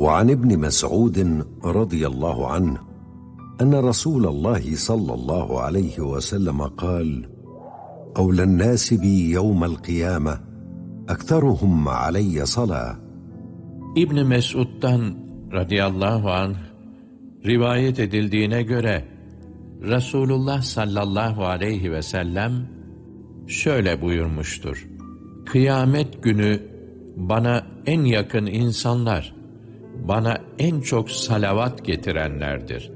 وعن ابن مسعود رضي الله عنه أن رسول الله صلى الله عليه وسلم قال: أولى الناس بي يوم القيامة أكثرهم علي صلاة. İbn Mesud'dan radıyallahu anh rivayet edildiğine göre Resulullah sallallahu aleyhi ve sellem şöyle buyurmuştur: Kıyamet günü bana en yakın insanlar, bana en çok salavat getirenlerdir.